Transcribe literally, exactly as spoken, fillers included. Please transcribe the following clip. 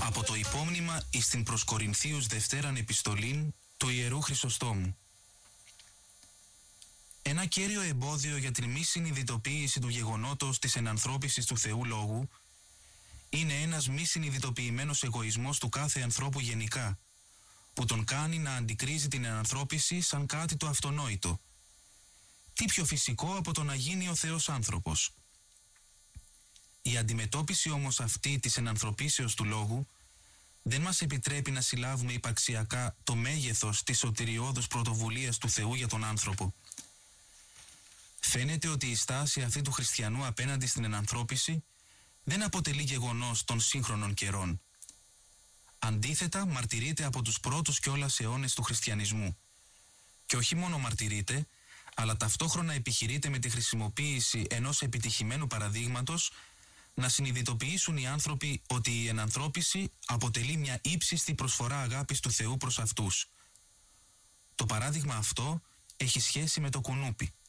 Από το υπόμνημα εις την προς Κορινθίους Δευτέραν Επιστολήν του Ιερού Χρυσοστόμου. Ένα κέριο εμπόδιο για την μη συνειδητοποίηση του γεγονότος της ενανθρώπισης του Θεού Λόγου είναι ένας μη συνειδητοποιημένος εγωισμός του κάθε ανθρώπου γενικά, που τον κάνει να αντικρίζει την ενανθρώπιση σαν κάτι το αυτονόητο. Τι πιο φυσικό από το να γίνει ο Θεός άνθρωπος. Η αντιμετώπιση όμως αυτή της ενανθρωπίσεως του Λόγου δεν μας επιτρέπει να συλλάβουμε υπαρξιακά το μέγεθος της σωτηριώδους πρωτοβουλίας του Θεού για τον άνθρωπο. Φαίνεται ότι η στάση αυτή του χριστιανού απέναντι στην ενανθρώπιση δεν αποτελεί γεγονός των σύγχρονων καιρών. Αντίθετα, μαρτυρείται από τους πρώτους κιόλας αιώνες του χριστιανισμού. Και όχι μόνο μαρτυρείται, αλλά ταυτόχρονα επιχειρείται με τη χρησιμοποίηση ενός επιτυχημένου παραδείγματος να συνειδητοποιήσουν οι άνθρωποι ότι η ενανθρώπιση αποτελεί μια ύψιστη προσφορά αγάπης του Θεού προς αυτούς. Το παράδειγμα αυτό έχει σχέση με το κουνούπι.